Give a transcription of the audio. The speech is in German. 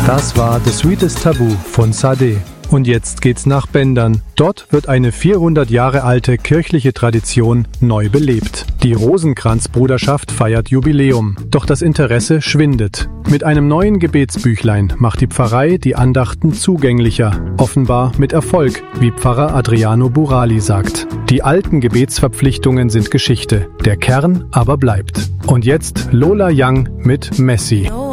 Das war The Sweetest Taboo von Sade. Und jetzt geht's nach Bendern. Dort wird eine 400 Jahre alte kirchliche Tradition neu belebt. Die Rosenkranzbruderschaft feiert Jubiläum. Doch das Interesse schwindet. Mit einem neuen Gebetsbüchlein macht die Pfarrei die Andachten zugänglicher. Offenbar mit Erfolg, wie Pfarrer Adriano Burali sagt. Die alten Gebetsverpflichtungen sind Geschichte. Der Kern aber bleibt. Und jetzt Lola Young mit Messi.